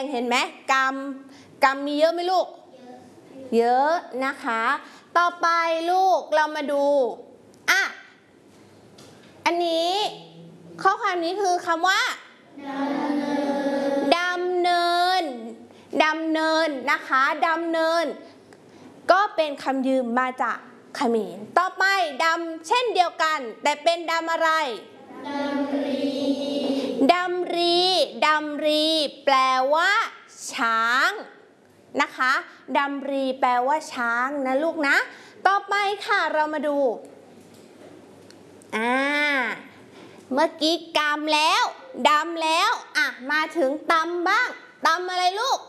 เห็นไหมกำมีเยอะไหมลูกเยอะนะคะต่อไปลูกเรามาดูอันนี้ข้อความนี้คือคำว่าดำเนินนะคะดำเนินก็เป็นคำยืมมาจากเขมรต่อไปดำเช่นเดียวกันแต่เป็นดำอะไรดำรีแปลว่าช้างนะคะดำรีแปลว่าช้างนะลูกนะต่อไปค่ะเรามาดูเมื่อกี้กำแล้วดำแล้วมาถึงตำบ้างตำอะไรลูก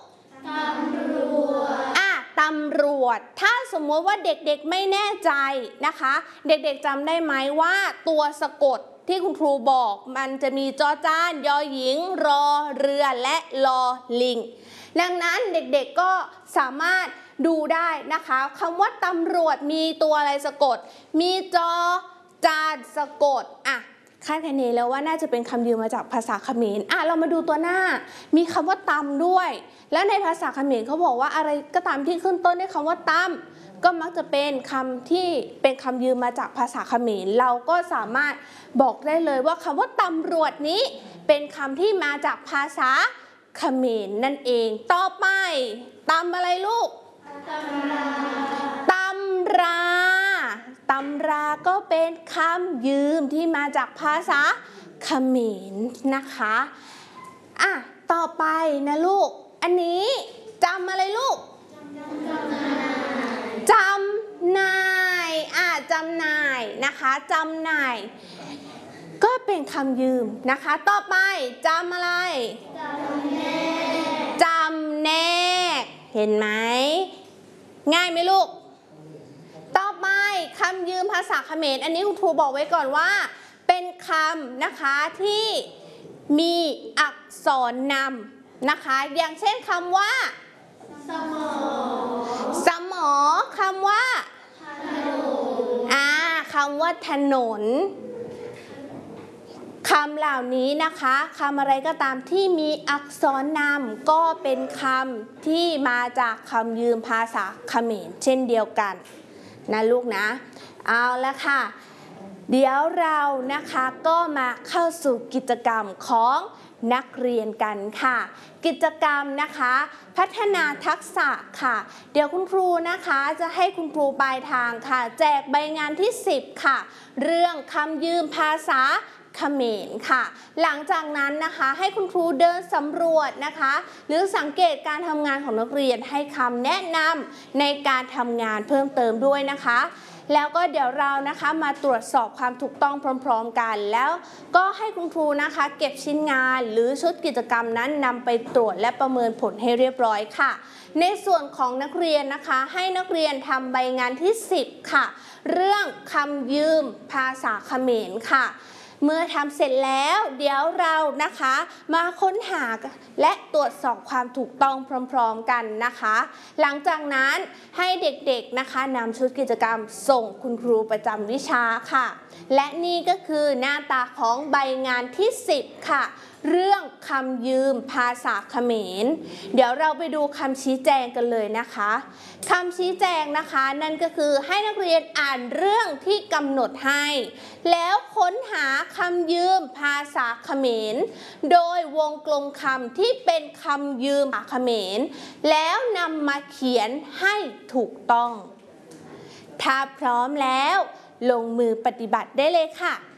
ตำรวจถ้าสมมติว่าเด็กๆไม่แน่ใจนะคะเด็กๆจำได้ไหมว่าตัวสะกดที่คุณครูบอกมันจะมีจอจานยอหญิงรอเรือและลอลิงดังนั้นเด็กๆก็สามารถดูได้นะคะคำว่าตำรวจมีตัวอะไรสะกดมีจอจานสะกดคาดคะเนแล้วว่าน่าจะเป็นคำยืมมาจากภาษาเขมรเรามาดูตัวหน้ามีคำว่าตำด้วยแล้วในภาษาเขมรเขาบอกว่าอะไรก็ตามที่ขึ้นต้นด้วยคำว่าตำก็มักจะเป็นคำที่เป็นคำยืมมาจากภาษาเขมรเราก็สามารถบอกได้เลยว่าคำว่าตำรวจนี้เป็นคำที่มาจากภาษาเขมรนั่นเองต่อไปตำอะไรลูกตำราก็เป็นคำยืมที่มาจากภาษาเขมรนะคะต่อไปนะลูกอันนี้จำอะไรลูกจำนายจำนายนะคะจำหน่ายก็เป็นคำยืมนะคะต่อไปจำอะไรจำแนกเห็นไหมง่ายไหมลูกต่อไปคำยืมภาษาเขมรอันนี้คุณครูบอกไว้ก่อนว่าเป็นคำนะคะที่มีอักษรนำนะคะอย่างเช่นคำว่าสมอคำว่าคำว่าถนนคำเหล่านี้นะคะคำอะไรก็ตามที่มีอักษรนำก็เป็นคำที่มาจากคำยืมภาษาเขมรเช่นเดียวกันนะลูกนะเอาละค่ะเดี๋ยวเรานะคะก็มาเข้าสู่กิจกรรมของนักเรียนกันค่ะกิจกรรมนะคะพัฒนาทักษะค่ะเดี๋ยวคุณครูนะคะจะให้คุณครูปลายทางค่ะแจกใบงานที่10ค่ะเรื่องคำยืมภาษาเขมรค่ะหลังจากนั้นนะคะให้คุณครูเดินสำรวจนะคะหรือสังเกตการทำงานของนักเรียนให้คำแนะนำในการทำงานเพิ่มเติมด้วยนะคะแล้วก็เดี๋ยวเรานะคะมาตรวจสอบความถูกต้องพร้อมๆกันแล้วก็ให้คุณครูนะคะเก็บชิ้นงานหรือชุดกิจกรรมนั้นนำไปตรวจและประเมินผลให้เรียบร้อยค่ะในส่วนของนักเรียนนะคะให้นักเรียนทำใบงานที่10ค่ะเรื่องคำยืมภาษาเขมรค่ะเมื่อทำเสร็จแล้วเดี๋ยวเรานะคะมาค้นหาและตรวจสอบความถูกต้องพร้อมๆกันนะคะหลังจากนั้นให้เด็กๆนะคะนำชุดกิจกรรมส่งคุณครูประจำวิชาค่ะและนี่ก็คือหน้าตาของใบงานที่10ค่ะเรื่องคำยืมภาษาเขมรเดี๋ยวเราไปดูคำชี้แจงกันเลยนะคะคำชี้แจงนะคะนั่นก็คือให้นักเรียนอ่านเรื่องที่กำหนดให้แล้วค้นหาคำยืมภาษาเขมรโดยวงกลมคำที่เป็นคำยืมภาษาเขมรแล้วนำมาเขียนให้ถูกต้องถ้าพร้อมแล้วลงมือปฏิบัติได้เลยค่ะ